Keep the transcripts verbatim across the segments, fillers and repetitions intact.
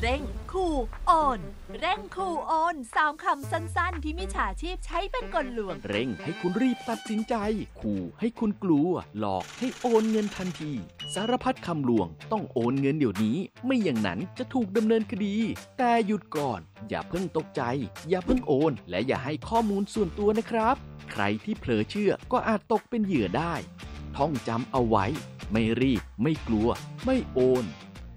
เร่งขู่โอนเร่งขู่โอนสามคำสั้นๆที่มิจฉาชีพใช้เป็นกลลวงเร่งให้คุณรีบตัดสินใจขู่ให้คุณกลัวหลอกให้โอนเงินทันทีสารพัดคำลวงต้องโอนเงินเดี๋ยวนี้ไม่อย่างนั้นจะถูกดำเนินคดีแต่หยุดก่อนอย่าเพิ่งตกใจอย่าเพิ่งโอนและอย่าให้ข้อมูลส่วนตัวนะครับใครที่เผลอเชื่อก็อาจตกเป็นเหยื่อได้ท่องจำเอาไว้ไม่รีบไม่กลัวไม่โอน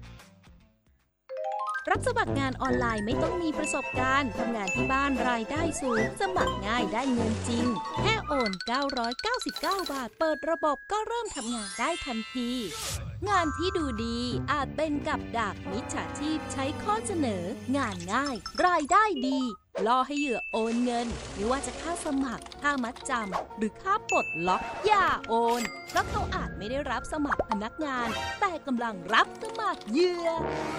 รับสมัครงานออนไลน์ไม่ต้องมีประสบการณ์ทำงานที่บ้านรายได้สูงสมัครง่ายได้เงินจริงแค่โอนเก้าร้อยเก้าสิบเก้าบาทเปิดระบบก็เริ่มทำงานได้ทันทีงานที่ดูดีอาจเป็นกับดักมิจฉาชีพใช้ข้อเสนองานง่ายรายได้ดีล่อให้เหยื่อโอนเงินไม่ว่าจะค่าสมัครค่ามัดจำหรือค่าปลดล็อกอย่าโอนเพราะเขาอาจไม่ได้รับสมัครพนักงานแต่กำลังรับสมัครเหยื่อ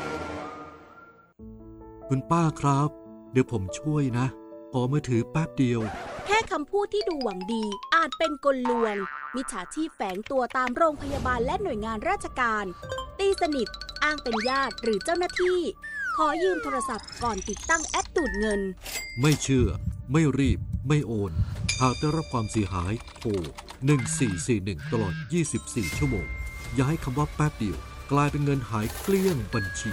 คุณป้าครับเดี๋ยวผมช่วยนะขอมือถือแป๊บเดียวแค่คำพูดที่ดูหวังดีอาจเป็นกลลวงมิจฉาชีพแฝงตัวตามโรงพยาบาลและหน่วยงานราชการตีสนิทอ้างเป็นญาติหรือเจ้าหน้าที่ขอยืมโทรศัพท์ก่อนติดตั้งแอปดูดเงินไม่เชื่อไม่รีบไม่โอนหากได้รับความเสียหายโทรหนึ่งสี่สี่หนึ่งตลอดยี่สิบสี่ชั่วโมงอย่าให้คำว่าแป๊บเดียวกลายเป็นเงินหายเกลี้ยงบัญชี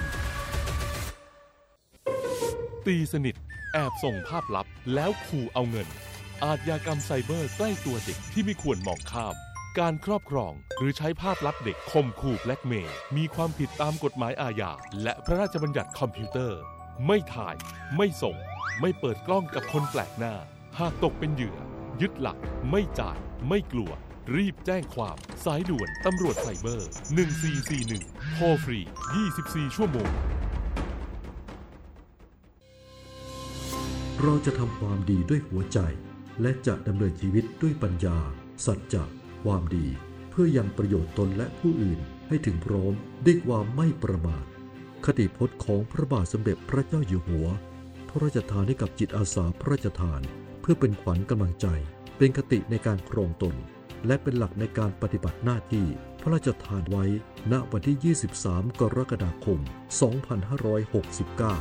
ตีสนิทแอบส่งภาพลับแล้วขู่เอาเงินอาชญากรรมไซเบอร์ใกล้ตัวเด็กที่ไม่ควรมองข้ามการครอบครองหรือใช้ภาพลับเด็กข่มขู่แบล็กเมย์มีความผิดตามกฎหมายอาญาและพระราชบัญญัติคอมพิวเตอร์ไม่ถ่ายไม่ส่งไม่เปิดกล้องกับคนแปลกหน้าหากตกเป็นเหยื่อยึดหลักไม่จ่ายไม่กลัวรีบแจ้งความสายด่วนตำรวจไซเบอร์หนึ่งสี่สี่หนึ่งโทรฟรียี่สิบสี่ชั่วโมงเราจะทำความดีด้วยหัวใจและจะดำเนินชีวิตด้วยปัญญาสัจจะความดีเพื่อยังประโยชน์ตนและผู้อื่นให้ถึงพร้อมด้วยความไม่ประมาทคติพจน์ของพระบาทสมเด็จพระเจ้าอยู่หัวพระราชทานให้กับจิตอาสาพระราชทานเพื่อเป็นขวัญกำลังใจเป็นคติในการครองตนและเป็นหลักในการปฏิบัติหน้าที่พระราชทานไว้ณวันที่ยี่สิบสามกรกฎาคมสองพันห้าร้อยหกสิบเก้า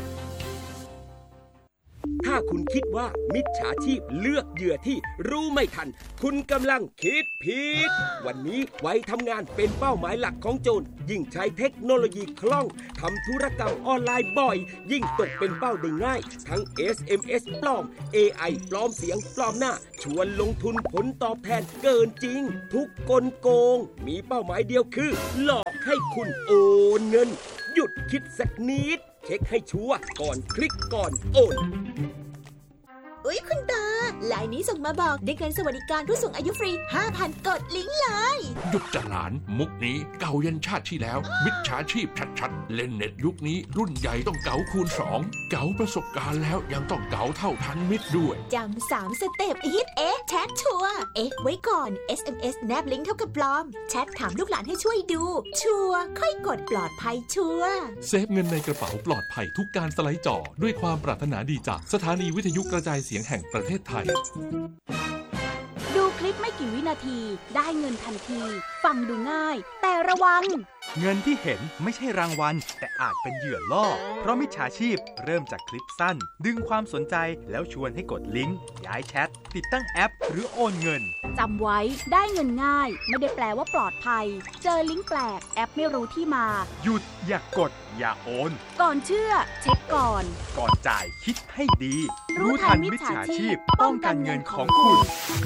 ถ้าคุณคิดว่ามิจฉาชีพเลือกเหยื่อที่รู้ไม่ทันคุณกำลังคิดผิดวันนี้วัยทำงานเป็นเป้าหมายหลักของโจรยิ่งใช้เทคโนโลยีคล่องทำธุรกรรมออนไลน์บ่อยยิ่งตกเป็นเป้าได้ง่ายทั้ง เอส เอ็ม เอส ปลอม เอ ไอ ปลอมเสียงปลอมหน้าชวนลงทุนผลตอบแทนเกินจริงทุกกลโกงมีเป้าหมายเดียวคือหลอกให้คุณโอนเงินหยุดคิดสักนิดเช็คให้ชัวร์ก่อนคลิกก่อนโอนอุ๊ยคุณตาไลน์นี้ส่งมาบอกได้เงินสวัสดิการผู้สูงอายุฟรี ห้าพัน กดลิงก์เลยหยุดจะหลานมุกนี้เก่ายันชาติที่แล้วมิจฉาชีพชัดๆเล่นเน็ตยุคนี้รุ่นใหญ่ต้องเก๋าคูณสองเก๋าประสบการณ์แล้วยังต้องเก๋าเท่าทันมิตรด้วยจำสามสเต็ปฮิตเอ๊ะแชทชัวร์เอ๊ะไว้ก่อน เอส เอ็ม เอส แนบลิงก์เท่ากับปลอมแชทถามลูกหลานให้ช่วยดูชัวร์ค่อยกดปลอดภัยชัวร์เซฟเงินในกระเป๋าปลอดภัยทุกการสไลด์จอด้วยความปรารถนาดีจากสถานีวิทยุกระจายเสียงแห่งประเทศไทยดูคลิปไม่กี่วินาทีได้เงินทันทีฟังดูง่ายแต่ระวังเงินที่เห็นไม่ใช่รางวัลแต่อาจเป็นเหยื่อล่อเพราะมิจฉาชีพเริ่มจากคลิปสั้นดึงความสนใจแล้วชวนให้กดลิงก์ย้ายแชทติดตั้งแอปหรือโอนเงินจำไว้ได้เงินง่ายไม่ได้แปลว่าปลอดภัยเจอลิงก์แปลกแอปไม่รู้ที่มาหยุดอย่ากดอย่าโอนก่อนเชื่อเช็คก่อนก่อนจ่ายคิดให้ดีรู้ทันมิจฉาชีพป้องกันเงินของคุณ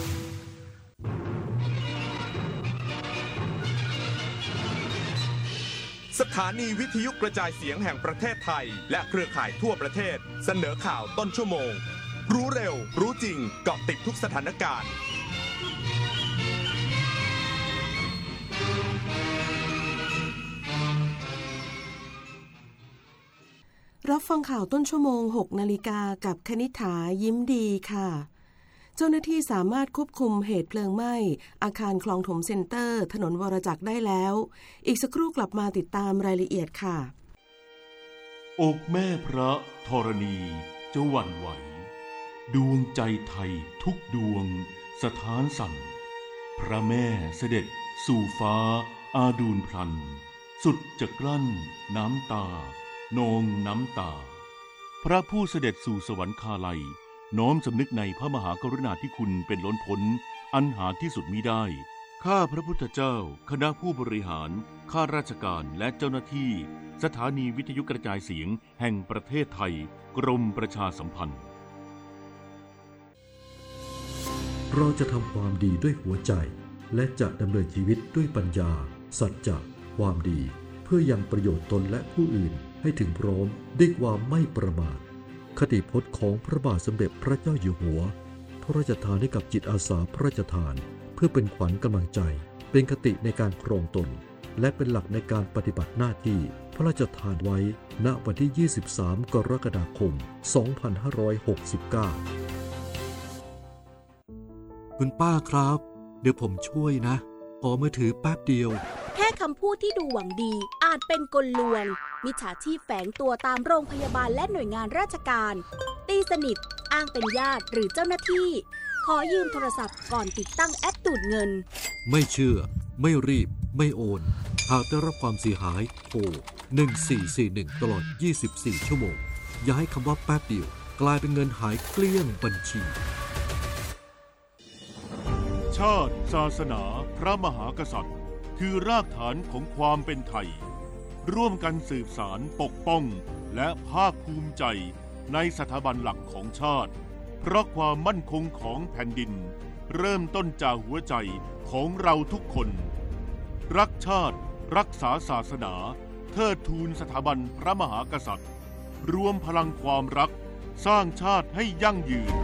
สถานีวิทยุกระจายเสียงแห่งประเทศไทยและเครือข่ายทั่วประเทศเสนอข่าวต้นชั่วโมงรู้เร็วรู้จริงเกาะติดทุกสถานการณ์รับฟังข่าวต้นชั่วโมง หกนาฬิกากับคณิษฐายิ้มดีค่ะเจ้าหน้าที่สามารถควบคุมเหตุเพลิงไหม้อาคารคลองถมเซ็นเตอร์ถนนวรจักรได้แล้วอีกสักครู่กลับมาติดตามรายละเอียดค่ะอกแม่พระธรณีจะหวั่นไหวดวงใจไทยทุกดวงสถานสั่นพระแม่เสด็จสู่ฟ้าอาดูลพลันสุดจะกลั้นน้ำตานองน้ำตาพระผู้เสด็จสู่สวรรคาลัยน้อมสำนึกในพระมหากรุณาธิคุณเป็นล้นพ้นอันหาที่สุดมิได้ข้าพระพุทธเจ้าคณะผู้บริหารข้าราชการและเจ้าหน้าที่สถานีวิทยุกระจายเสียงแห่งประเทศไทยกรมประชาสัมพันธ์เราจะทำความดีด้วยหัวใจและจะดำเนินชีวิตด้วยปัญญาสัจจะความดีเพื่อยังประโยชน์ตนและผู้อื่นให้ถึงพร้อมด้วยความไม่ประมาทคติพจน์ของพระบาทสมเด็จพระเจ้าอยู่หัวพระราชทานให้กับจิตอาสาพระราชทานเพื่อเป็นขวัญกำลังใจเป็นคติในการครองตนและเป็นหลักในการปฏิบัติหน้าที่พระราชทานไว้ณวันที่ยี่สิบสามกรกฎาคมสองพันห้าร้อยหกสิบเก้าคุณป้าครับเดี๋ยวผมช่วยนะขอมือถือแป๊บเดียวแค่คำพูดที่ดูหวังดีอาจเป็นกลลวงมิจฉาชีพแฝงตัวตามโรงพยาบาลและหน่วยงานราชการตีสนิทอ้างเป็นญาติหรือเจ้าหน้าที่ขอยืมโทรศัพท์ก่อนติดตั้งแอปดูดเงินไม่เชื่อไม่รีบไม่โอนหากได้รับความเสียหายโทรหนึ่งสี่สี่หนึ่งตลอดยี่สิบสี่ชั่วโมงอย่าให้คำว่าแป๊บเดียวกลายเป็นเงินหายเกลี้ยงบัญชีชาติศาสนาพระมหากษัตริย์คือรากฐานของความเป็นไทยร่วมกันสืบสานปกป้องและภาคภูมิใจในสถาบันหลักของชาติเพราะความมั่นคงของแผ่นดินเริ่มต้นจากหัวใจของเราทุกคนรักชาติรักษาศาสนาเทิดทูนสถาบันพระมหากษัตริย์รวมพลังความรักสร้างชาติให้ยั่งยืน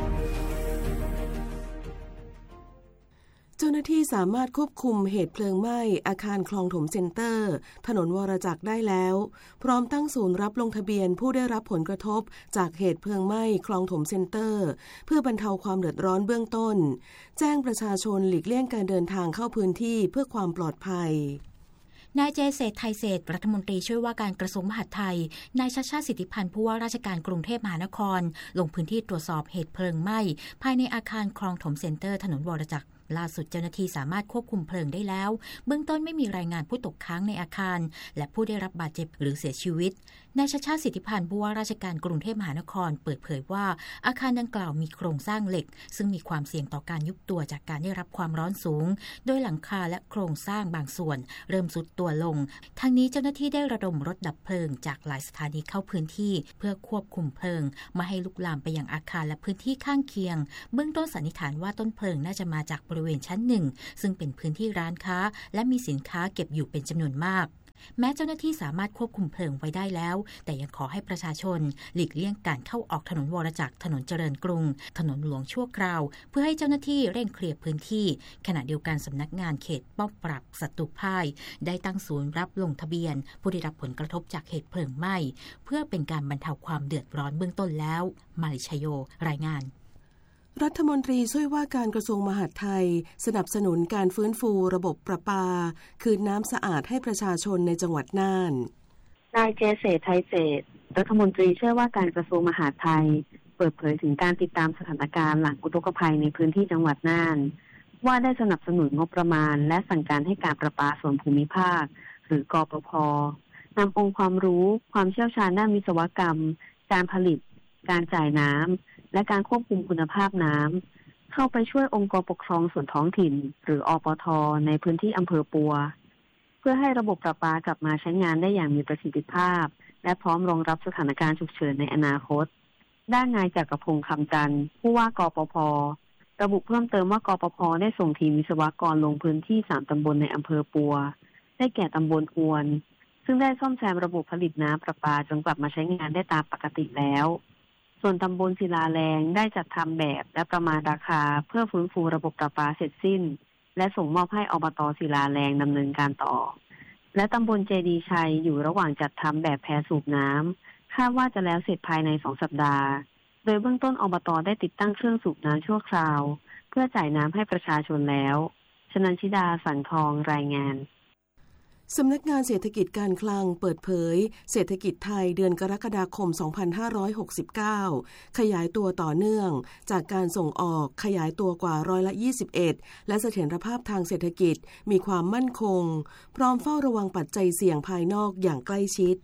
เจ้าหน้าที่สามารถควบคุมเหตุเพลิงไหม้อาคารคลองถมเซ็นเตอร์ถนนวรจักรได้แล้วพร้อมตั้งศูนย์รับลงทะเบียนผู้ได้รับผลกระทบจากเหตุเพลิงไหม้คลองถมเซ็นเตอร์เพื่อบรรเทาความเดือดร้อนเบื้องต้นแจ้งประชาชนหลีกเลี่ยงการเดินทางเข้าพื้นที่เพื่อความปลอดภัยนายเจเศรษฐ์ไทยเศรษฐ์รัฐมนตรีช่วยว่าการกระทรวงมหาดไทยนายชัชชาติสิทธิพันธ์ผู้ว่าราชการกรุงเทพมหานครลงพื้นที่ตรวจสอบเหตุเพลิงไหม้ภายในอาคารคลองถมเซ็นเตอร์ถนนวรจักรล่าสุดเจ้าหน้าที่สามารถควบคุมเพลิงได้แล้วเบื้องต้นไม่มีรายงานผู้ตกค้างในอาคารและผู้ได้รับบาดเจ็บหรือเสียชีวิตนายชัชชาติสิทธิพันธ์ผู้ว่าราชการกรุงเทพมหานครเปิดเผยว่าอาคารดังกล่าวมีโครงสร้างเหล็กซึ่งมีความเสี่ยงต่อการยุบตัวจากการได้รับความร้อนสูงโดยหลังคาและโครงสร้างบางส่วนเริ่มทรุดตัวลงทั้งนี้เจ้าหน้าที่ได้ระดมรถดับเพลิงจากหลายสถานีเข้าพื้นที่เพื่อควบคุมเพลิงไม่ให้ลุกลามไปยังอาคารและพื้นที่ข้างเคียงเบื้องต้นสันนิษฐานว่าต้นเพลิงน่าจะมาจากบริเวณชั้นหนึ่งซึ่งเป็นพื้นที่ร้านค้าและมีสินค้าเก็บอยู่เป็นจำนวนมากแม้เจ้าหน้าที่สามารถควบคุมเพลิงไว้ได้แล้วแต่ยังขอให้ประชาชนหลีกเลี่ยงการเข้าออกถนนวรจักรถนนเจริญกรุงถนนหลวงชั่วคราวเพื่อให้เจ้าหน้าที่เร่งเคลียร์พื้นที่ขณะเดียวกันสำนักงานเขตป้องปราบศัตรูพ่ายได้ตั้งศูนย์รับลงทะเบียนผู้ได้รับผลกระทบจากเหตุเพลิงไหม้เพื่อเป็นการบรรเทาความเดือดร้อนเบื้องต้นแล้วมาริชโยรายงานรัฐมนตรีช่วยว่าการกระทรวงมหาดไทยสนับสนุนการฟื้นฟูระบบประปาคืนน้ำสะอาดให้ประชาชนในจังหวัดน่านนายเจเศรษฐ์ไทยเศรษฐ์รัฐมนตรีช่วยว่าการกระทรวงมหาดไทยเปิดเผยถึงการติดตามสถานการณ์หลังอุทกภัยในพื้นที่จังหวัดน่านว่าได้สนับสนุนงบประมาณและสั่งการให้การประปาส่วนภูมิภาคหรือกปภ.นำองค์ความรู้ความเชี่ยวชาญด้านวิศวกรรมการผลิตการจ่ายน้ำและการควบคุมคุณภาพน้ำเข้าไปช่วยองค์กรปกครองส่วนท้องถิ่นหรืออปท.ในพื้นที่อำเภอปัวเพื่อให้ระบบประปากลับมาใช้งานได้อย่างมีประสิทธิภาพและพร้อมรองรับสถานการณ์ฉุกเฉินในอนาคตด้านนายจักรพงษ์คำจันทร์ผู้ว่ากปภ.ระบุเพิ่มเติมว่ากปภ.ได้ส่งทีมวิศวกรลงพื้นที่สามตำบลในอำเภอปัวได้แก่ตำบลอวนซึ่งได้ซ่อมแซมระบบผลิตน้ำประปาจนกลับมาใช้งานได้ตามปกติแล้วส่วนตำบลศิลาแรงได้จัดทำแบบและประมาณราคาเพื่อฟื้นฟูระบบประปาเสร็จสิ้นและส่งมอบให้อบต.ศิลาแรงดำเนินการต่อและตำบลเจดีชัยอยู่ระหว่างจัดทำแบบแพสูบน้ำคาดว่าจะแล้วเสร็จภายในสองสัปดาห์โดยเบื้องต้นอบต.ได้ติดตั้งเครื่องสูบน้ำชั่วคราวเพื่อจ่ายน้ำให้ประชาชนแล้วชนันชิดาสังทองรายงานสำนักงานเศรษฐกิจการคลังเปิดเผยเศรษฐกิจไทยเดือนกรกฎาคม สองพันห้าร้อยหกสิบเก้า ขยายตัวต่อเนื่องจากการส่งออกขยายตัวกว่าร้อยละ ยี่สิบเอ็ด และเสถียรภาพทางเศรษฐกิจมีความมั่นคงพร้อมเฝ้าระวังปัจจัยเสี่ยงภายนอกอย่างใกล้ชิด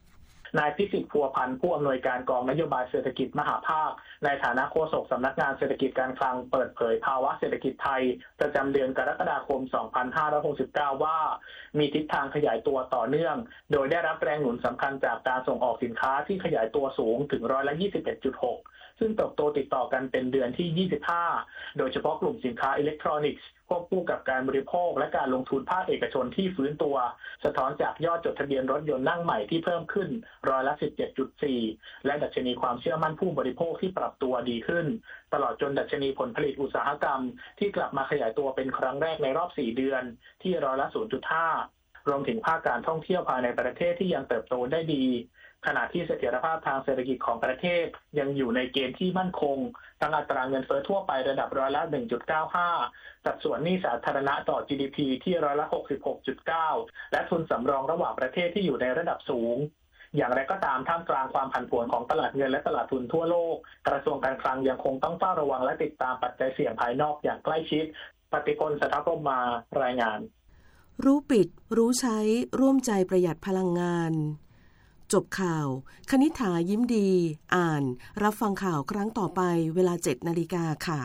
นายพิสิทธิ์พัวพันธ์ผู้อำนวยการกองนโยบายเศรษฐกิจมหาภาคในฐานะโฆษกสำนักงานเศรษฐกิจการคลังเปิดเผยภาวะเศรษฐกิจไทยประจำเดือนกรกฎาคม สองพันห้าร้อยหกสิบเก้า ว่ามีทิศทางขยายตัวต่อเนื่องโดยได้รับแรงหนุนสำคัญจากการส่งออกสินค้าที่ขยายตัวสูงถึงร้อยละ ยี่สิบเอ็ดจุดหก ซึ่งเติบโตติดต่อกันเป็นเดือนที่ ยี่สิบห้า โดยเฉพาะกลุ่มสินค้าอิเล็กทรอนิกส์ควบคู่กับการบริโภคและการลงทุนภาคเอกชนที่ฟื้นตัวสะท้อนจากยอดจดทะเบียนรถยนต์นั่งใหม่ที่เพิ่มขึ้นร้อยละ สิบเจ็ดจุดสี่ และดัชนีความเชื่อมั่นผู้บริโภคที่ปรับตัวดีขึ้นตลอดจนดัชนีผลผลิตอุตสาหกรรมที่กลับมาขยายตัวเป็นครั้งแรกในรอบสี่เดือนที่ร้อยละ ศูนย์จุดห้า รวมถึงภาคการท่องเที่ยวภายในประเทศที่ยังเติบโตได้ดีขณะที่เสถียรภาพทางเศรษฐกิจของประเทศยังอยู่ในเกณฑ์ที่มั่นคงทั้งอัตราเงินเฟ้อทั่วไประดับร้อยละ หนึ่งจุดเก้าห้า สัดส่วนหนี้สาธารณะต่อ จี ดี พี ที่ร้อยละ หกสิบหกจุดเก้า และทุนสำรองระหว่างประเทศที่อยู่ในระดับสูงอย่างไรก็ตามท่ามกลางความผันผวนของตลาดเงินและตลาดทุนทั่วโลกกระทรวงการคลังยังคงต้องเฝ้าระวังและติดตามปัจจัยเสี่ยงภายนอกอย่างใกล้ชิดปฏิพล สัทธพรหมารายงานรู้ปิดรู้ใช้ร่วมใจประหยัดพลังงานจบข่าวคณิษฐายิ้มดีอ่านรับฟังข่าวครั้งต่อไปเวลา เจ็ดนาฬิกาค่ะ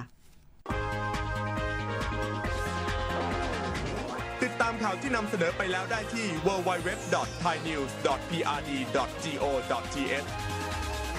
ติดตามข่าวที่นำเสนอไปแล้วได้ที่ ดับเบิลยู ดับเบิลยู ดับเบิลยู ดอท ไทยนิวส์ ดอท พี อาร์ ดี ดอท จี โอ ดอท ที เอช